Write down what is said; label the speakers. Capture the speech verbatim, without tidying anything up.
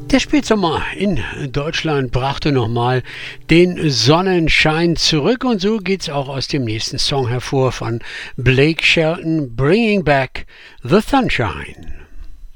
Speaker 1: Der Spätsommer in Deutschland brachte nochmal den Sonnenschein zurück und so geht's auch aus dem nächsten Song hervor von Blake Shelton, Bringing Back the Sunshine.